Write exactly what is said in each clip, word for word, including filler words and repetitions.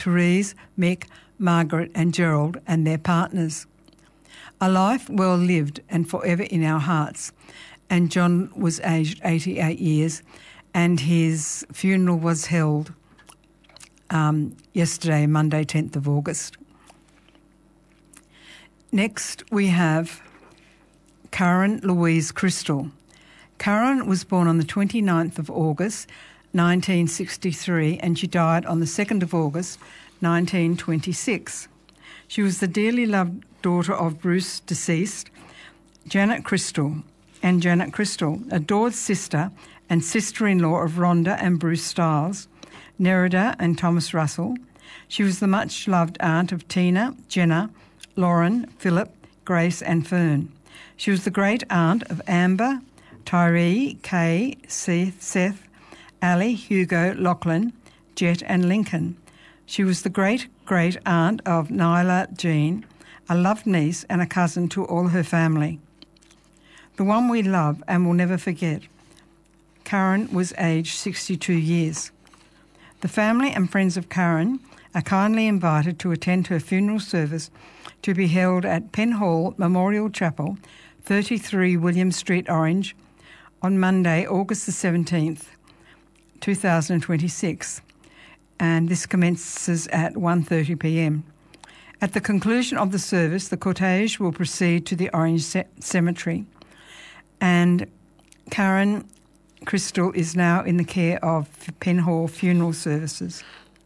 Therese, Mick, Margaret and Gerald and their partners. A life well lived and forever in our hearts. And John was aged eighty-eight years, and his funeral was held um, yesterday, Monday, tenth of August. Next we have Karen Louise Crystal. Karen was born on the twenty-ninth of August, nineteen sixty-three, and she died on the second of August, nineteen twenty-six. She was the dearly loved daughter of Bruce, deceased, Janet Crystal, and Janet Crystal, adored sister and sister-in-law of Rhonda and Bruce Stiles, Nerida and Thomas Russell. She was the much-loved aunt of Tina, Jenna, Lauren, Philip, Grace and Fern. She was the great aunt of Amber, Tyree, Kay, Seth, Seth, Ali, Hugo, Lachlan, Jet and Lincoln. She was the great-great aunt of Nyla, Jean, a loved niece and a cousin to all her family. The one we love and will never forget. Karen was aged sixty-two years. The family and friends of Karen are kindly invited to attend her funeral service to be held at Penhall Memorial Chapel, thirty-three William Street, Orange, on Monday, August the seventeenth, two thousand twenty-six, and this commences at one thirty p m. At the conclusion of the service, the cortege will proceed to the Orange C- Cemetery, and Karen Crystal is now in the care of Penhall Funeral Services.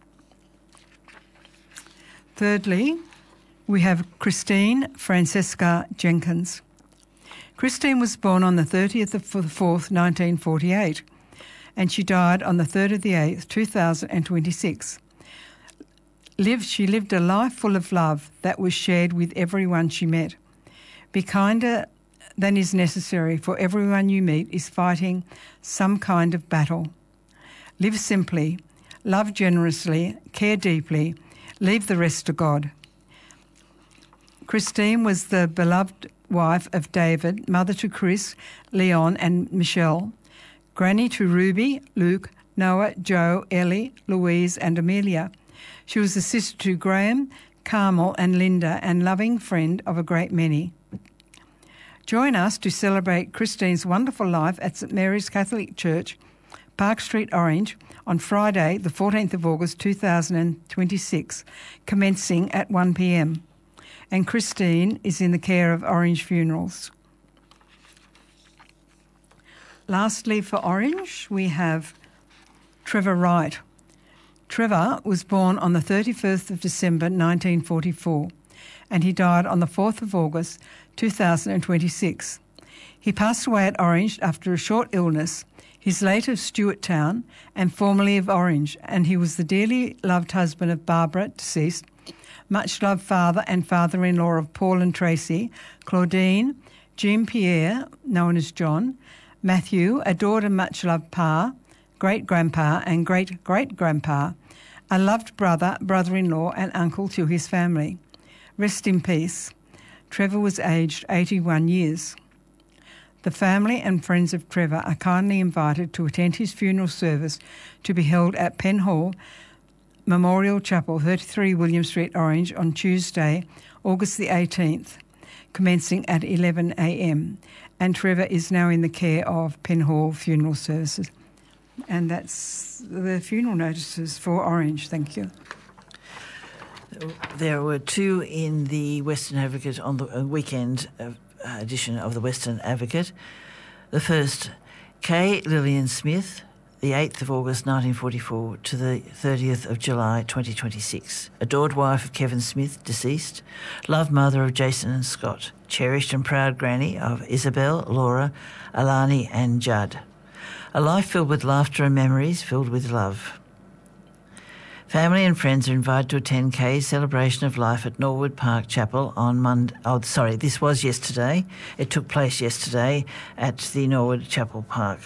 Thirdly, we have Christine Francesca Jenkins. Christine was born on the thirtieth of the fourth, nineteen forty-eight, and she died on the third of the eighth, two thousand twenty-six. Lived, she lived a life full of love that was shared with everyone she met. Be kinder than is necessary, for everyone you meet is fighting some kind of battle. Live simply, love generously, care deeply, leave the rest to God. Christine was the beloved wife of David, mother to Chris, Leon and Michelle, granny to Ruby, Luke, Noah, Joe, Ellie, Louise and Amelia. She was a sister to Graham, Carmel and Linda, and loving friend of a great many. Join us to celebrate Christine's wonderful life at St Mary's Catholic Church, Park Street, Orange, on Friday, the fourteenth of August two thousand twenty-six, commencing at one p m. And Christine is in the care of Orange Funerals. Lastly, for Orange, we have Trevor Wright. Trevor was born on the thirty-first of December nineteen forty-four, and he died on the fourth of August two thousand twenty-six. He passed away at Orange after a short illness. He's later of Stewart Town and formerly of Orange, and he was the dearly loved husband of Barbara, deceased, much loved father and father-in-law of Paul and Tracy, Claudine, Jean Pierre, known as John, Matthew, adored and much loved Pa, great-grandpa and great-great-grandpa, a loved brother, brother-in-law and uncle to his family. Rest in peace. Trevor was aged eighty-one years. The family and friends of Trevor are kindly invited to attend his funeral service to be held at Penhall Memorial Chapel, thirty-three William Street, Orange, on Tuesday, August the eighteenth, commencing at eleven a m. And Trevor is now in the care of Penhall Funeral Services. And that's the funeral notices for Orange. Thank you. There were two in the Western Advocate on the weekend edition of the Western Advocate. The first, Kay Lillian Smith, the eighth of August nineteen forty-four to the thirtieth of July twenty twenty-six. Adored wife of Kevin Smith, deceased. Loved mother of Jason and Scott. Cherished and proud granny of Isabel, Laura, Alani and Judd. A life filled with laughter and memories filled with love. Family and friends are invited to attend Kay's celebration of life at Norwood Park Chapel on Monday. Oh, sorry, this was yesterday. It took place yesterday at the Norwood Chapel Park.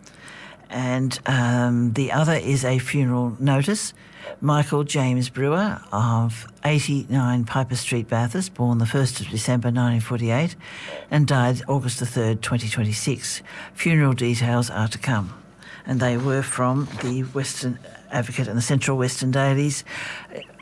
And um, the other is a funeral notice. Michael James Brewer of eighty-nine Piper Street, Bathurst, born the first of December nineteen forty-eight and died August the third, twenty twenty-six. Funeral details are to come. And they were from the Western Advocate and the Central Western Dailies.